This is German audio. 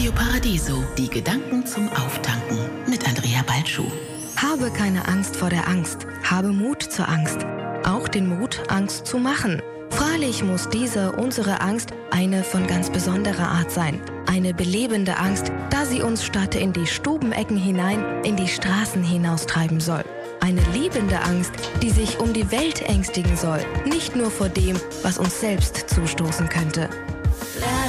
Radio Paradiso, die Gedanken zum Auftanken mit Andrea Balschuh. Habe keine Angst vor der Angst. Habe Mut zur Angst. Auch den Mut, Angst zu machen. Freilich muss diese, unsere Angst, eine von ganz besonderer Art sein. Eine belebende Angst, da sie uns statt in die Stubenecken hinein, in die Straßen hinaustreiben soll. Eine liebende Angst, die sich um die Welt ängstigen soll, nicht nur vor dem, was uns selbst zustoßen könnte.